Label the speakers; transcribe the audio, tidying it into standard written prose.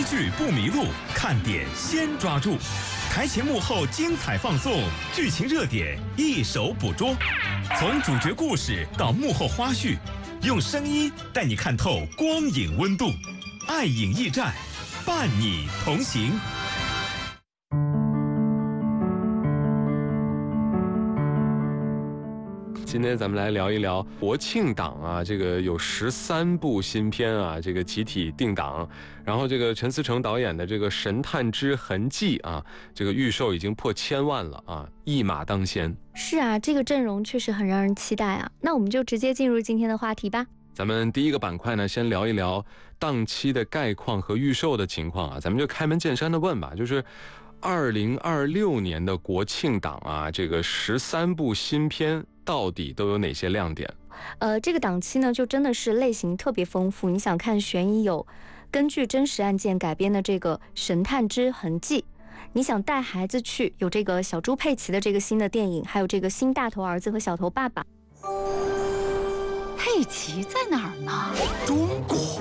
Speaker 1: 剧不迷路，看点先抓住。台前幕后精彩放送，剧情热点一手捕捉。从主角故事到幕后花絮，用声音带你看透光影温度。爱影驿站，伴你同行。
Speaker 2: 今天咱们来聊一聊国庆档啊，这个有13部新片啊，这个集体定档。然后这个陈思诚导演的这个《神探之痕迹》啊，这个预售已经破1000万了啊，一马当先。
Speaker 3: 是啊，这个阵容确实很让人期待啊。那我们就直接进入今天的话题吧。
Speaker 2: 咱们第一个板块呢，先聊一聊档期的概况和预售的情况啊。咱们就开门见山的问吧，就是2026年的国庆档啊，这个13部新片到底都有哪些亮点？
Speaker 3: 这个档期呢，就真的是类型特别丰富。你想看悬疑，有根据真实案件改编的这个《神探之痕迹》，你想带孩子去，有这个小猪佩奇的这个新的电影，还有这个新大头儿子和小头爸爸。
Speaker 4: 佩奇在哪儿呢？
Speaker 5: 中国